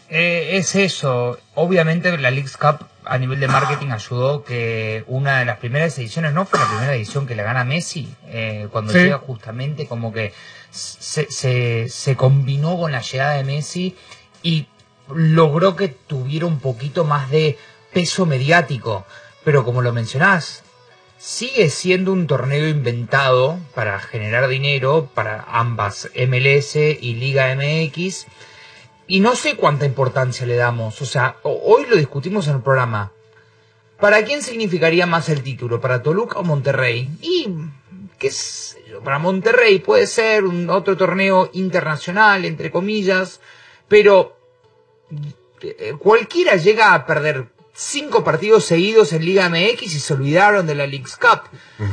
Es eso. Obviamente la Leagues Cup a nivel de marketing ayudó que una de las primeras ediciones, no fue la primera edición que le gana Messi, cuando llega justamente como que se combinó con la llegada de Messi y logró que tuviera un poquito más de peso mediático. Pero como lo mencionás, sigue siendo un torneo inventado para generar dinero para ambas, MLS y Liga MX. Y no sé cuánta importancia le damos. O sea, hoy lo discutimos en el programa. ¿Para quién significaría más el título? ¿Para Toluca o Monterrey? Y, qué sé yo, para Monterrey puede ser otro torneo internacional, entre comillas. Pero cualquiera llega a perder 5 partidos seguidos en Liga MX y se olvidaron de la Leagues Cup.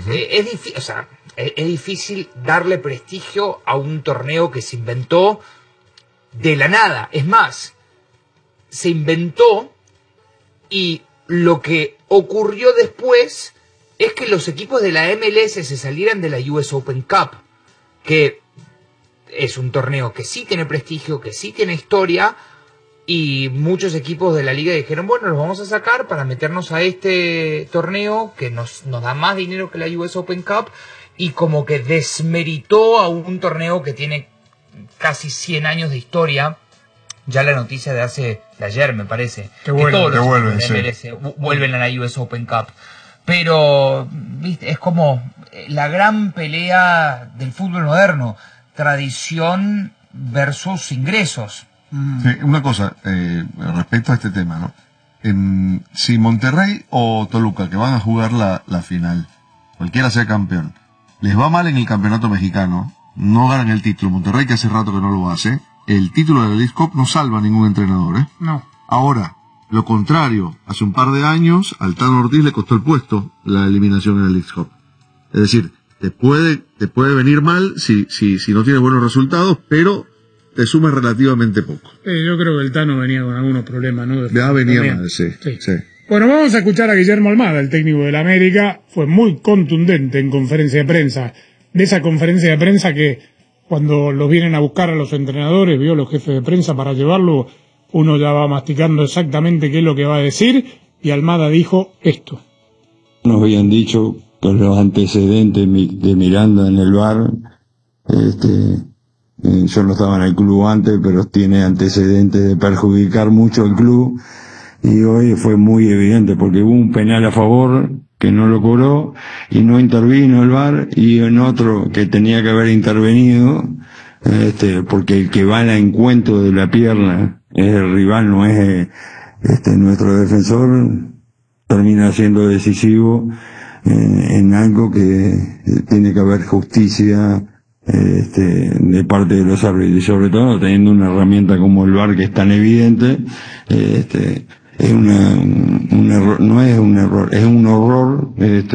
Es difícil darle prestigio a un torneo que se inventó de la nada. Es más, se inventó y lo que ocurrió después es que los equipos de la MLS se salieran de la US Open Cup, que es un torneo que sí tiene prestigio, que sí tiene historia, y muchos equipos de la liga dijeron, bueno, los vamos a sacar para meternos a este torneo que nos da más dinero que la US Open Cup, y como que desmeritó a un torneo que tiene casi 100 años de historia. Ya la noticia de ayer, me parece, que todos los vuelven a la US Open Cup. Pero, ¿viste? Es como la gran pelea del fútbol moderno, tradición versus ingresos. Sí, una cosa, respecto a este tema, ¿no? Si Monterrey o Toluca, que van a jugar la final, cualquiera sea campeón, les va mal en el campeonato mexicano, no ganan el título. Monterrey, que hace rato que no lo hace, el título de la Leagues Cup no salva a ningún entrenador, ¿eh? No. Ahora, lo contrario, hace un par de años al Tano Ortiz le costó el puesto la eliminación en la Leagues Cup. Es decir, te puede venir mal si no tienes buenos resultados, pero te suma relativamente poco. Yo creo que el Tano venía con algunos problemas, ¿no? Ya venía mal, sí. Bueno, vamos a escuchar a Guillermo Almada, el técnico del América. Fue muy contundente en conferencia de prensa. De esa conferencia de prensa que cuando los vienen a buscar a los entrenadores, vio los jefes de prensa para llevarlo, uno ya va masticando exactamente qué es lo que va a decir, y Almada dijo esto. Nos habían dicho con los antecedentes de Miranda en el VAR, yo no estaba en el club antes, pero tiene antecedentes de perjudicar mucho al club, y hoy fue muy evidente porque hubo un penal a favor que no lo cobró y no intervino el VAR, y en otro que tenía que haber intervenido, porque el que va al encuentro de la pierna es el rival, no es nuestro defensor, termina siendo decisivo en algo que tiene que haber justicia de parte de los árbitros, y sobre todo teniendo una herramienta como el VAR que es tan evidente. Es un error, no es un error, es un horror,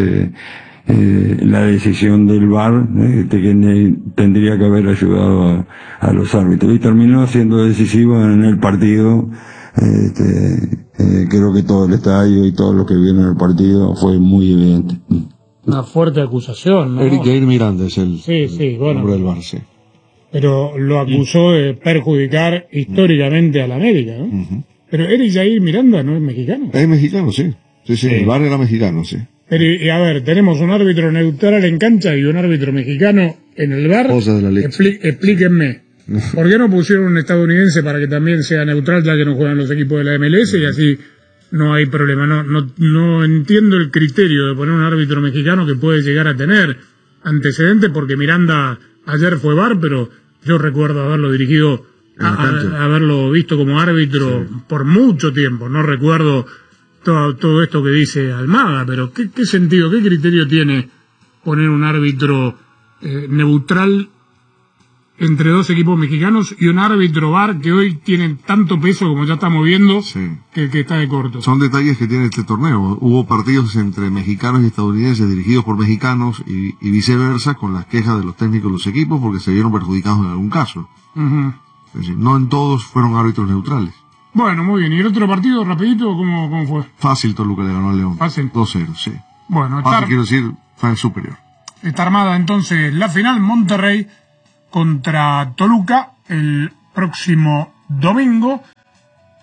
la decisión del VAR, que tendría que haber ayudado a los árbitros, y terminó siendo decisivo en el partido. Creo que todo el estadio y todos los que vieron el partido fue muy evidente. Una fuerte acusación, ¿no? Jair Miranda es el nombre del VAR, sí. Pero lo acusó de perjudicar históricamente a la América, ¿no? Uh-huh. Pero Eric Jair Miranda no es mexicano. Es mexicano, sí. Sí, el VAR era mexicano, sí. Pero, y a ver, tenemos un árbitro neutral en cancha y un árbitro mexicano en el VAR. Explíquenme. ¿Por qué no pusieron un estadounidense para que también sea neutral, ya que no juegan los equipos de la MLS, y así no hay problema? No entiendo el criterio de poner un árbitro mexicano que puede llegar a tener antecedentes, porque Miranda ayer fue VAR, pero yo recuerdo haberlo dirigido, haberlo visto como árbitro por mucho tiempo. No recuerdo todo esto que dice Almada, pero ¿qué sentido, qué criterio tiene poner un árbitro neutral entre dos equipos mexicanos y un árbitro VAR que hoy tiene tanto peso, como ya estamos viendo, que está de corto? Son detalles que tiene este torneo. Hubo partidos entre mexicanos y estadounidenses dirigidos por mexicanos y viceversa, con las quejas de los técnicos de los equipos porque se vieron perjudicados en algún caso. Uh-huh. Es decir, no en todos fueron árbitros neutrales. Bueno, muy bien. ¿Y el otro partido, rapidito, cómo fue? Fácil, Toluca le ganó al León. Fácil. 2-0, sí. Bueno, fácil, quiero decir, fue superior. Está armada entonces la final, Monterrey contra Toluca el próximo domingo.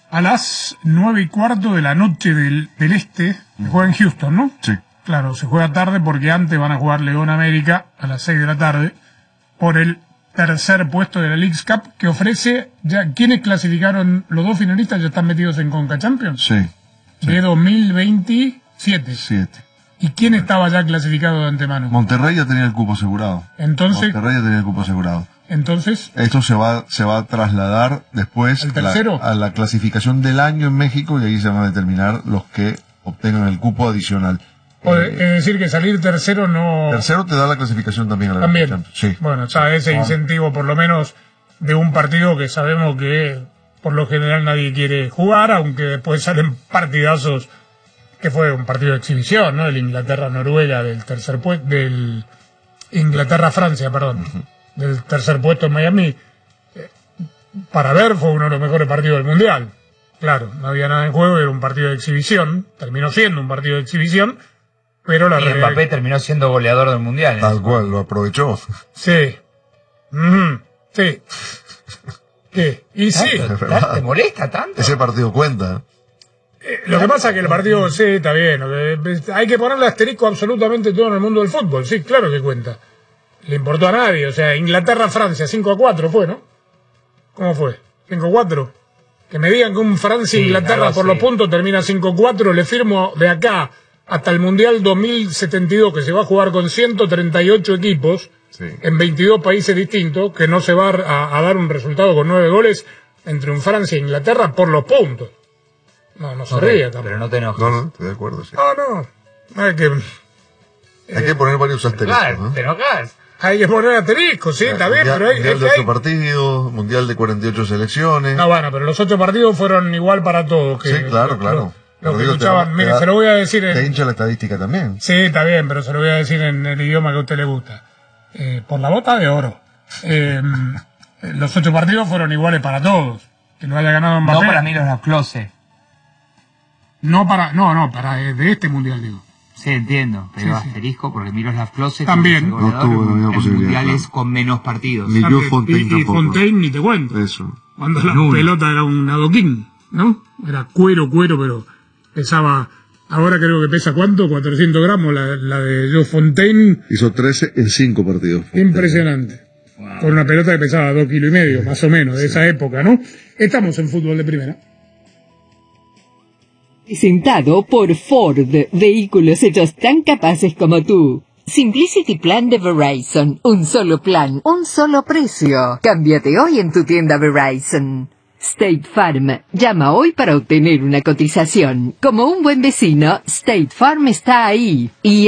a las 9:15 de la noche del este. Se juega en Houston, ¿no? Sí. Claro, se juega tarde porque antes van a jugar León América a las 6 de la tarde por el tercer puesto de la Leagues Cup, que ofrece ya. ¿Quiénes clasificaron? Los dos finalistas ya están metidos en Conca Champions. Sí. De 2027. 7. ¿Y quién estaba ya clasificado de antemano? Monterrey ya tenía el cupo asegurado. Entonces, Esto se va a trasladar después a la clasificación del año en México, y ahí se van a determinar los que obtengan el cupo adicional. Es decir, que salir tercero no... Tercero te da la clasificación también a la También. Champions. Sí. Bueno, ya ese incentivo por lo menos de un partido que sabemos que por lo general nadie quiere jugar, aunque después salen partidazos, que fue un partido de exhibición, ¿no? El Inglaterra-Noruega del Inglaterra-Francia, perdón, del tercer puesto en Miami. Para ver, fue uno de los mejores partidos del Mundial. Claro, no había nada en juego, era un partido de exhibición, terminó siendo un partido de exhibición, pero la realidad... Mbappé terminó siendo goleador del Mundial. Tal cual, lo aprovechó. Sí. Sí. ¿Qué? Y sí. ¿Te molesta tanto? Ese partido cuenta. Lo que pasa es que el partido, sí, está bien. Hay que ponerle asterisco absolutamente todo en el mundo del fútbol. Sí, claro que cuenta. Le importó a nadie. O sea, Inglaterra-Francia, 5-4 fue, ¿no? ¿Cómo fue? 5-4. Que me digan que un Francia-Inglaterra por los puntos termina 5-4, le firmo de acá hasta el Mundial 2072, que se va a jugar con 138 equipos, en 22 países distintos, que no se va a dar un resultado con 9 goles entre un Francia e Inglaterra por los puntos. No se ría tampoco. Pero no te enojes. No, estoy de acuerdo, sí. No, hay que poner varios asteriscos, claro, ¿no? Te enojas. Hay que poner asteriscos, sí, está bien, pero hay... Mundial de 8 partidos, Mundial de 48 selecciones... No, bueno, pero los 8 partidos fueron igual para todos. Sí, claro. Los que luchaban, mire, se lo voy a decir... Te hincha la estadística también. Sí, está bien, pero se lo voy a decir en el idioma que a usted le gusta. Por la bota de oro. Los 8 partidos fueron iguales para todos. Que lo haya ganado Mbappé. No para Miroslav Klose. Para de este Mundial, digo. Sí, entiendo, pero asterisco porque Miroslav Klose también no tuvo la misma posibilidad. Mundiales con menos partidos. Ni yo Fontaine tampoco. Y Fontaine ni te cuento. Eso. Cuando la pelota era un adoquín, ¿no? Era cuero, pero pesaba... Ahora creo que pesa ¿cuánto? 400 gramos la de Joe Fontaine. Hizo 13 en 5 partidos. Impresionante. Wow. Con una pelota que pesaba 2,5 kilos, más o menos, de esa época, ¿no? Estamos en fútbol de primera. Presentado por Ford, vehículos hechos tan capaces como tú. Simplicity Plan de Verizon, un solo plan, un solo precio. Cámbiate hoy en tu tienda Verizon. State Farm, llama hoy para obtener una cotización. Como un buen vecino, State Farm está ahí. Y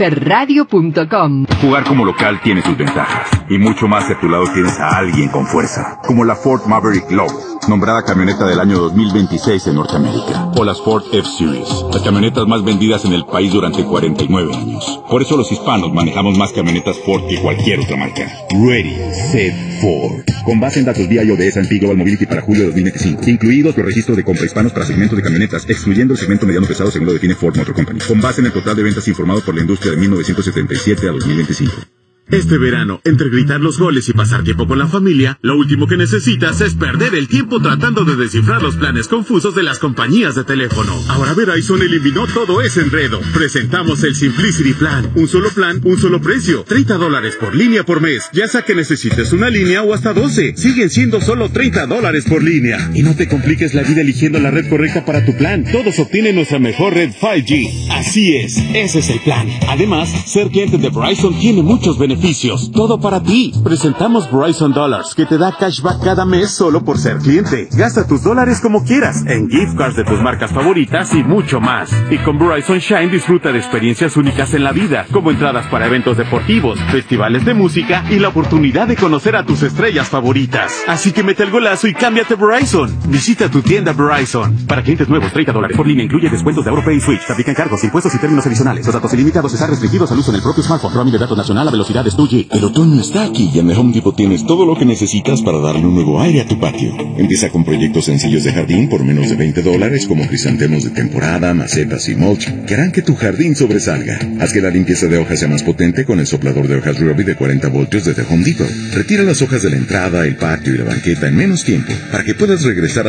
fdpradio.com. Jugar como local tiene sus ventajas. Y mucho más si a tu lado tienes a alguien con fuerza. Como la Ford Maverick Low, nombrada camioneta del año 2026 en Norteamérica. O las Ford F-Series, las camionetas más vendidas en el país durante 49 años. Por eso los hispanos manejamos más camionetas Ford que cualquier otra marca. Ready, Set, Ford. Con base en datos BIO de S&P Global Mobility para julio de 2025. Incluidos los registros de compra hispanos para segmentos de camionetas, excluyendo el segmento mediano pesado según lo define Ford Motor Company. Con base en el total de ventas informado por la industria de 1977 a 2025. Este verano, entre gritar los goles y pasar tiempo con la familia, lo último que necesitas es perder el tiempo tratando de descifrar los planes confusos de las compañías de teléfono. Ahora Verizon eliminó todo ese enredo. Presentamos el Simplicity Plan. Un solo plan, un solo precio. $30 por línea por mes. Ya sea que necesites una línea o hasta 12. Siguen siendo solo $30 por línea. Y no te compliques la vida eligiendo la red correcta para tu plan. Todos obtienen nuestra mejor red 5G. Así es, ese es el plan. Además, ser cliente de Verizon tiene muchos beneficios. Todo para ti. Presentamos Verizon Dollars, que te da cashback cada mes solo por ser cliente. Gasta tus dólares como quieras, en gift cards de tus marcas favoritas y mucho más. Y con Verizon Shine disfruta de experiencias únicas en la vida, como entradas para eventos deportivos, festivales de música y la oportunidad de conocer a tus estrellas favoritas. Así que mete el golazo y cámbiate a Verizon. Visita tu tienda Verizon. Para clientes nuevos, $30 por línea incluye descuentos de AuroPay y Switch. Se aplican cargos, impuestos y términos adicionales. Los datos ilimitados están restringidos al uso en el propio smartphone. Roaming de datos nacional a velocidades 2G. El otoño está aquí y en The Home Depot tienes todo lo que necesitas para darle un nuevo aire a tu patio. Empieza con proyectos sencillos de jardín por menos de $20, como crisantemos de temporada, macetas y mulch, que harán que tu jardín sobresalga. Haz que la limpieza de hojas sea más potente con el soplador de hojas Ryobi de 40 voltios de The Home Depot. Retira las hojas de la entrada, el patio y la banqueta en menos tiempo para que puedas regresar